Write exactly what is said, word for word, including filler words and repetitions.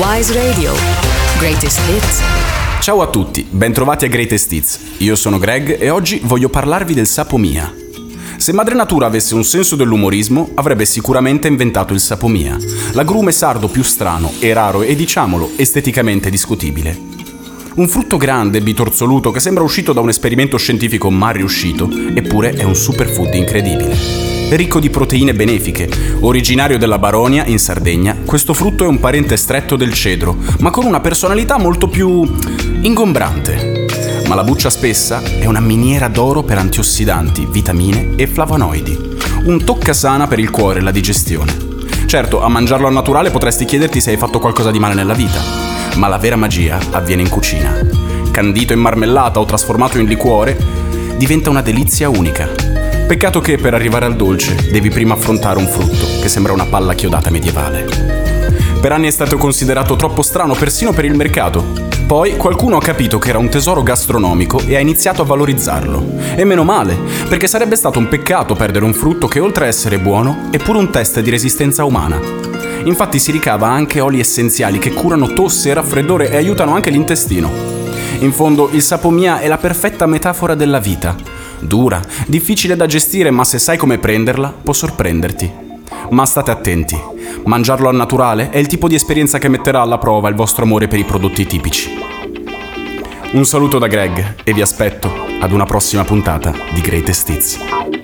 Wise Radio. Greatest Hits. Ciao a tutti, bentrovati a Greatest Hits. Io sono Greg e oggi voglio parlarvi del sapomia. Se Madre Natura avesse un senso dell'umorismo, avrebbe sicuramente inventato il sapomia, l'agrume sardo più strano e raro e, diciamolo, esteticamente discutibile. Un frutto grande e bitorzoluto che sembra uscito da un esperimento scientifico mal riuscito, eppure è un superfood incredibile. Ricco di proteine benefiche, originario della Baronia in Sardegna, questo frutto è un parente stretto del cedro, ma con una personalità molto più ingombrante. Ma la buccia spessa è una miniera d'oro per antiossidanti, vitamine e flavonoidi. Un toccasana per il cuore e la digestione. Certo, a mangiarlo al naturale potresti chiederti se hai fatto qualcosa di male nella vita, ma la vera magia avviene in cucina. Candito in marmellata o trasformato in liquore, diventa una delizia unica. Peccato che per arrivare al dolce devi prima affrontare un frutto che sembra una palla chiodata medievale. Per anni è stato considerato troppo strano persino per il mercato. Poi qualcuno ha capito che era un tesoro gastronomico e ha iniziato a valorizzarlo. E meno male, perché sarebbe stato un peccato perdere un frutto che oltre a essere buono è pure un test di resistenza umana. Infatti si ricava anche oli essenziali che curano tosse e raffreddore e aiutano anche l'intestino. In fondo il sapomia è la perfetta metafora della vita. Dura, difficile da gestire, ma se sai come prenderla, può sorprenderti. Ma state attenti, mangiarlo al naturale è il tipo di esperienza che metterà alla prova il vostro amore per i prodotti tipici. Un saluto da Greg e vi aspetto ad una prossima puntata di Greatest Hits.